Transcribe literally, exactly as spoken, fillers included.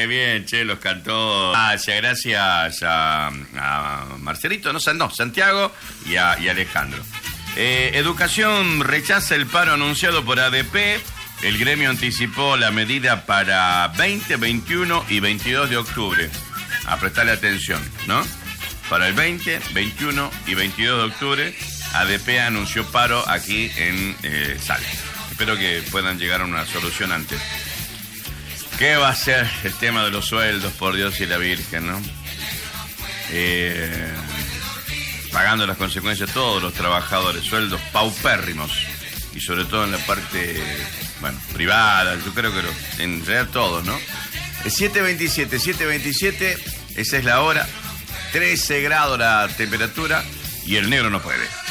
qué bien, che, los cantó. Gracias, gracias a, a Marcelito, no, no, Santiago y a, y a Alejandro. Eh, Educación rechaza el paro anunciado por A D P. El gremio anticipó la medida para veinte, veintiuno y veintidós de octubre. A prestarle atención, ¿no? Para el veinte, veintiuno y veintidós de octubre, A D P anunció paro aquí en eh, Salta. Espero que puedan llegar a una solución antes. ¿Qué va a ser el tema de los sueldos, por Dios y la Virgen, no? Eh, pagando las consecuencias todos los trabajadores, sueldos paupérrimos. Y sobre todo en la parte, bueno, privada, yo creo que lo, en realidad todos, ¿no? siete veintisiete, siete veintisiete, esa es la hora. trece grados la temperatura y el negro no puede.